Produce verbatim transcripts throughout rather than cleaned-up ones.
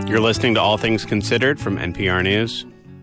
You're listening to All Things Considered from N P R News.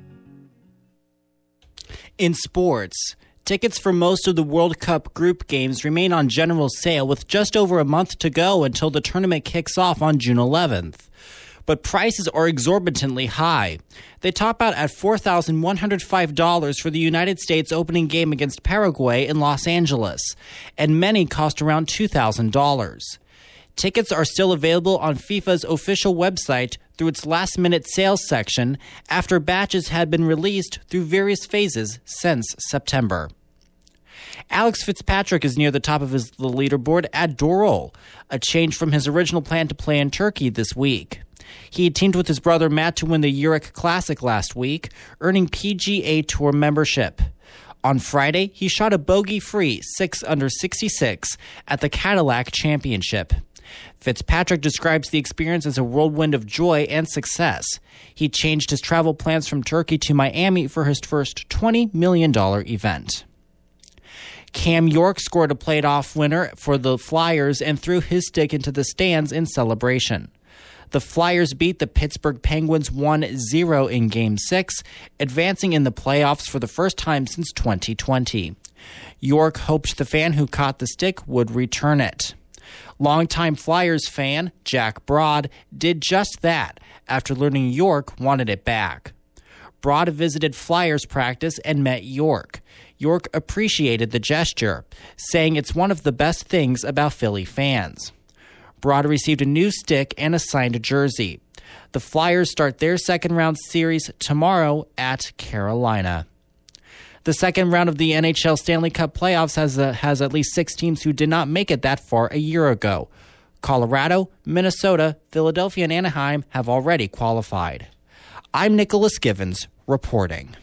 In sports, tickets for most of the World Cup group games remain on general sale with just over a month to go until the tournament kicks off on June eleventh. But prices are exorbitantly high. They top out at four thousand one hundred five dollars for the United States opening game against Paraguay in Los Angeles, and many cost around two thousand dollars. Tickets are still available on FIFA's official website through its last-minute sales section after batches had been released through various phases since September. Alex Fitzpatrick is near the top of his the leaderboard at Doral, a change from his original plan to play in Turkey this week. He had teamed with his brother Matt to win the Zurich Classic last week, earning P G A Tour membership. On Friday, he shot a bogey-free six under sixty-six at the Cadillac Championship. Fitzpatrick describes the experience as a whirlwind of joy and success. He changed his travel plans from Turkey to Miami for his first twenty million dollars event. Cam York scored a playoff winner for the Flyers and threw his stick into the stands in celebration. The Flyers beat the Pittsburgh Penguins one zero in Game six, advancing in the playoffs for the first time since twenty twenty. York hoped the fan who caught the stick would return it. Longtime Flyers fan Jack Broad did just that after learning York wanted it back. Broad visited Flyers practice and met York. York appreciated the gesture, saying it's one of the best things about Philly fans. Broad received a new stick and a signed jersey. The Flyers start their second-round series tomorrow at Carolina. The second round of the N H L Stanley Cup playoffs has, uh, has at least six teams who did not make it that far a year ago. Colorado, Minnesota, Philadelphia, and Anaheim have already qualified. I'm Nicholas Givens, reporting.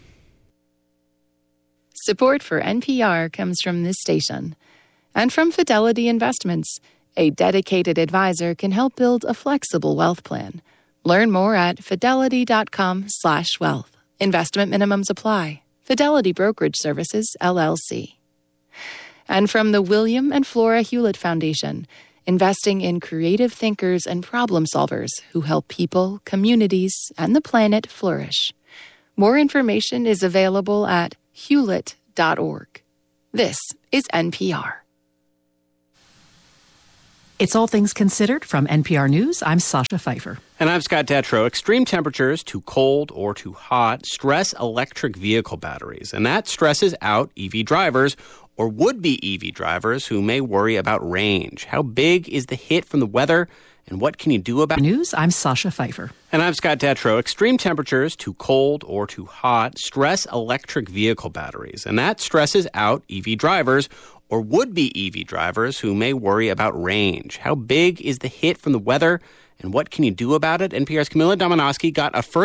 Support for N P R comes from this station and from Fidelity Investments. A dedicated advisor can help build a flexible wealth plan. Learn more at fidelity.com slash wealth. Investment minimums apply. Fidelity Brokerage Services, L L C. And from the William and Flora Hewlett Foundation, investing in creative thinkers and problem solvers who help people, communities, and the planet flourish. More information is available at hewlett dot org. This is N P R. It's All Things Considered from N P R News. I'm Sasha Pfeiffer. And I'm Scott Detrow. Extreme temperatures, too cold or too hot, stress electric vehicle batteries. And that stresses out E V drivers or would-be E V drivers who may worry about range. How big is the hit from the weather? And what can you do about it? News, I'm Sasha Pfeiffer. And I'm Scott Detrow. Extreme temperatures, too cold or too hot, stress electric vehicle batteries. And that stresses out E V drivers or would-be E V drivers who may worry about range. How big is the hit from the weather? And what can you do about it? N P R's Camila Domonoske got a first